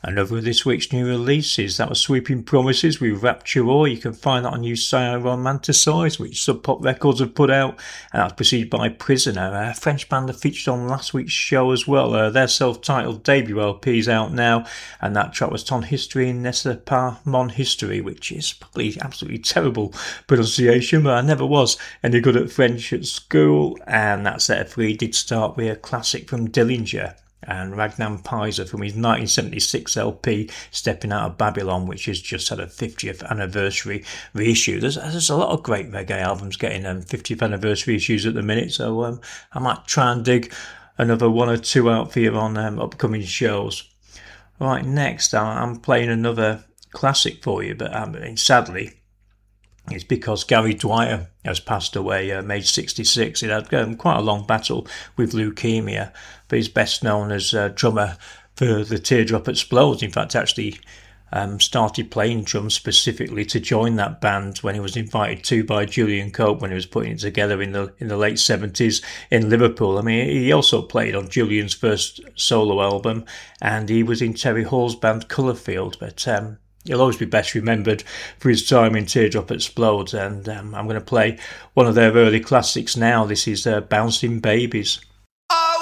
Another of this week's new releases, that was Sweeping Promises with Rapture Roar. You can find that on new Sire Romanticize, which Sub Pop Records have put out, and that's preceded by Prisoner, a French band that featured on last week's show as well. Their self-titled debut LP is out now, and that track was Ton History and Nessa Par Mon History, which is probably absolutely terrible pronunciation, but I never was any good at French at school. And that set of three did start with a classic from Dillinger and Ragnar Pfizer from his 1976 LP Stepping Out of Babylon, which has just had a 50th anniversary reissue. There's a lot of great reggae albums getting 50th anniversary issues at the minute, so I might try and dig another one or two out for you on upcoming shows. Right, next I'm playing another classic for you, but sadly it's because Gary Dwyer has passed away, age 66. He had quite a long battle with leukemia, but he's best known as drummer for the Teardrop Explodes. In fact, actually started playing drums specifically to join that band when he was invited to by Julian Cope when he was putting it together in the late 70s in Liverpool. I mean, he also played on Julian's first solo album, and he was in Terry Hall's band Colourfield, but he'll always be best remembered for his time in Teardrop Explodes, and I'm going to play one of their early classics now. This is Bouncing Babies.